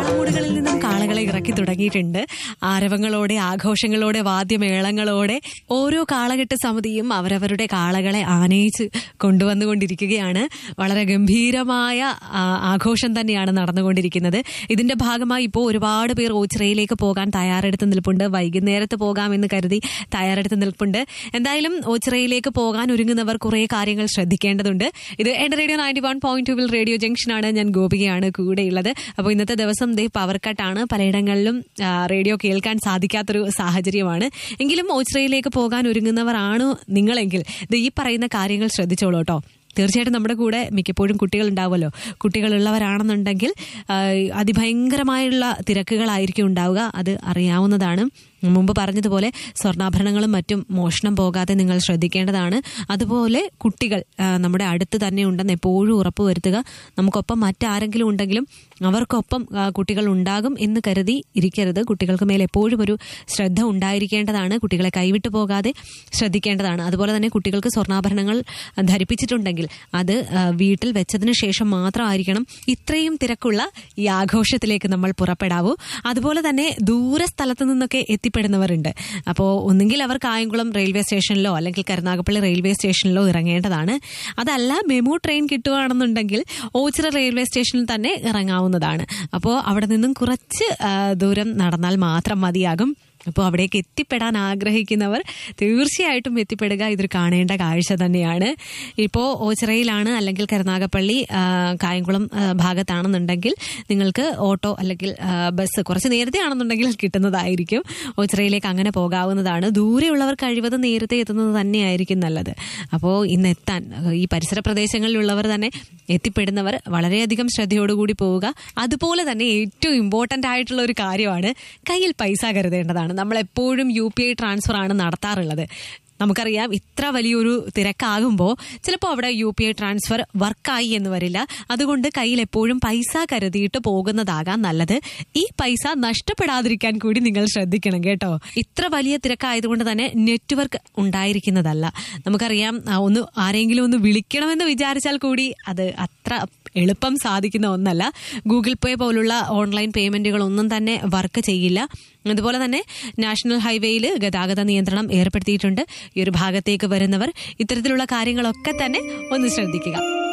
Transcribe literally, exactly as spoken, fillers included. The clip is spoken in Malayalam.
കാളമൂടുകളിൽ നിന്നും കാളകളെ ഇറക്കി തുടങ്ങിയിട്ടുണ്ട്. ആരവങ്ങളോടെ, ആഘോഷങ്ങളോടെ, വാദ്യമേളങ്ങളോടെ ഓരോ കാളകെട്ട് സമിതിയും അവരവരുടെ കാളകളെ ആനയിച്ച് കൊണ്ടുവന്നുകൊണ്ടിരിക്കുകയാണ്. വളരെ ഗംഭീരമായ ആഘോഷം തന്നെയാണ് നടന്നുകൊണ്ടിരിക്കുന്നത്. ഇതിന്റെ ഭാഗമായി ഇപ്പോൾ ഒരുപാട് പേർ ഓച്ചിറയിലേക്ക് പോകാൻ തയ്യാറെടുത്ത് നിൽപ്പുണ്ട്. വൈകുന്നേരത്ത് പോകാമെന്ന് കരുതി തയ്യാറെടുത്ത് നിൽപ്പുണ്ട്. എന്തായാലും ഓച്ചിറയിലേക്ക് പോകാൻ ഒരുങ്ങുന്നവർ കുറെ കാര്യങ്ങൾ ശ്രദ്ധിക്കേണ്ടതുണ്ട്. ഇത് എന്റെ റേഡിയോ നയൻറ്റി വൺ പോയിന്റ് ടൂവിൽ റേഡിയോ ജംഗ്ഷനാണ്. ഞാൻ ഗോപികയാണ് കൂടെയുള്ളത്. അപ്പോൾ ഇന്നത്തെ ദിവസം ദേ പവർ കട്ടാണ്. പലയിടങ്ങളിലും റേഡിയോ കേൾക്കാൻ സാധിക്കാത്തൊരു സാഹചര്യമാണ്. എങ്കിലും ഓച്ചിറയിലേക്ക് പോകാൻ ഒരുങ്ങുന്നവരാണ് നിങ്ങളെങ്കിൽ ഈ പറയുന്ന കാര്യങ്ങൾ ശ്രദ്ധിച്ചോളൂ കേട്ടോ. തീർച്ചയായിട്ടും നമ്മുടെ കൂടെ മിക്കപ്പോഴും കുട്ടികൾ ഉണ്ടാവുമല്ലോ. കുട്ടികളുള്ളവരാണെന്നുണ്ടെങ്കിൽ അതിഭയങ്കരമായുള്ള തിരക്കുകളായിരിക്കും ഉണ്ടാവുക. അത് അറിയാവുന്നതാണ്. മുമ്പ് പറഞ്ഞതുപോലെ സ്വർണ്ണാഭരണങ്ങളും മറ്റും മോഷണം പോകാതെ നിങ്ങൾ ശ്രദ്ധിക്കേണ്ടതാണ്. അതുപോലെ കുട്ടികൾ നമ്മുടെ അടുത്ത് തന്നെ ഉണ്ടെന്ന് എപ്പോഴും ഉറപ്പുവരുത്തുക. നമുക്കൊപ്പം മറ്റാരെങ്കിലും ഉണ്ടെങ്കിലും അവർക്കൊപ്പം കുട്ടികൾ ഉണ്ടാകും എന്ന് കരുതി ഇരിക്കരുത്. കുട്ടികൾക്ക് മേൽ എപ്പോഴും ഒരു ശ്രദ്ധ ഉണ്ടായിരിക്കേണ്ടതാണ്. കുട്ടികളെ കൈവിട്ടു പോകാതെ ശ്രദ്ധിക്കേണ്ടതാണ്. അതുപോലെ തന്നെ കുട്ടികൾക്ക് സ്വർണ്ണാഭരണങ്ങൾ ധരിപ്പിച്ചിട്ടുണ്ടെങ്കിൽ അത് വീട്ടിൽ വെച്ചതിന് ശേഷം മാത്രമായിരിക്കണം ഇത്രയും തിരക്കുള്ള ഈ ആഘോഷത്തിലേക്ക് നമ്മൾ പുറപ്പെടാവൂ. അതുപോലെ തന്നെ ദൂരസ്ഥലത്ത് നിന്നൊക്കെ എത്തിപ്പെടുന്നവരുണ്ട്. അപ്പോൾ ഒന്നുകിൽ അവർ കായംകുളം റെയിൽവേ സ്റ്റേഷനിലോ അല്ലെങ്കിൽ കരുനാഗപ്പള്ളി റെയിൽവേ സ്റ്റേഷനിലോ ഇറങ്ങേണ്ടതാണ്. അതല്ല മെമു ട്രെയിൻ കിട്ടുകയാണെന്നുണ്ടെങ്കിൽ ഓച്ചിറ റെയിൽവേ സ്റ്റേഷനിൽ തന്നെ ഇറങ്ങാവുന്നതാണ്. അപ്പോൾ അവിടെ നിന്നും കുറച്ച് ദൂരം നടന്നാൽ മാത്രം മതിയാകും. അപ്പോൾ അവിടേക്ക് എത്തിപ്പെടാൻ ആഗ്രഹിക്കുന്നവർ തീർച്ചയായിട്ടും എത്തിപ്പെടുക. ഇതൊരു കാണേണ്ട കാഴ്ച തന്നെയാണ്. ഇപ്പോൾ ഓച്ചിറയിലാണ് അല്ലെങ്കിൽ കരുനാഗപ്പള്ളി കായംകുളം ഭാഗത്താണെന്നുണ്ടെങ്കിൽ നിങ്ങൾക്ക് ഓട്ടോ അല്ലെങ്കിൽ ബസ് കുറച്ച് നേരത്തെ ആണെന്നുണ്ടെങ്കിൽ കിട്ടുന്നതായിരിക്കും. ഓച്ചിറയിലേക്ക് അങ്ങനെ പോകാവുന്നതാണ്. ദൂരെയുള്ളവർ കഴിവതും നേരത്തെ എത്തുന്നത് തന്നെയായിരിക്കും നല്ലത്. അപ്പോൾ ഇന്ന് എത്താൻ ഈ പരിസര പ്രദേശങ്ങളിലുള്ളവർ തന്നെ എത്തിപ്പെടുന്നവർ വളരെയധികം ശ്രദ്ധയോടുകൂടി പോവുക. അതുപോലെ തന്നെ ഏറ്റവും ഇമ്പോർട്ടൻ്റ് ആയിട്ടുള്ള ഒരു കാര്യമാണ് കയ്യിൽ പൈസ കരുതേണ്ടതാണ്. നമ്മളെപ്പോഴും യു പി ഐ ട്രാൻസ്ഫർ ആണ് നടത്താറുള്ളത്. നമുക്കറിയാം ഇത്ര വലിയൊരു തിരക്കാകുമ്പോൾ ചിലപ്പോൾ അവിടെ യു പി ഐ ട്രാൻസ്ഫർ വർക്കായി എന്ന് വരില്ല. അതുകൊണ്ട് കയ്യിൽ എപ്പോഴും പൈസ കരുതിയിട്ട് പോകുന്നതാകാൻ നല്ലത്. ഈ പൈസ നഷ്ടപ്പെടാതിരിക്കാൻ കൂടി നിങ്ങൾ ശ്രദ്ധിക്കണം കേട്ടോ. ഇത്ര വലിയ തിരക്കായതുകൊണ്ട് തന്നെ നെറ്റ്വർക്ക് ഉണ്ടായിരിക്കുന്നതല്ല. നമുക്കറിയാം ഒന്ന് ആരെങ്കിലും ഒന്ന് വിളിക്കണമെന്ന് വിചാരിച്ചാൽ കൂടി അത് അത്ര എളുപ്പം സാധിക്കുന്ന ഒന്നല്ല. ഗൂഗിൾ പേ പോലുള്ള ഓൺലൈൻ പേയ്മെന്റുകളൊന്നും തന്നെ വർക്ക് ചെയ്യില്ല. അതുപോലെ തന്നെ നാഷണൽ ഹൈവേയിൽ ഗതാഗത നിയന്ത്രണം ഏർപ്പെടുത്തിയിട്ടുണ്ട്. ഈ ഒരു ഭാഗത്തേക്ക് വരുന്നവർ ഇത്തരത്തിലുള്ള കാര്യങ്ങളൊക്കെ തന്നെ ഒന്ന് ശ്രദ്ധിക്കുക.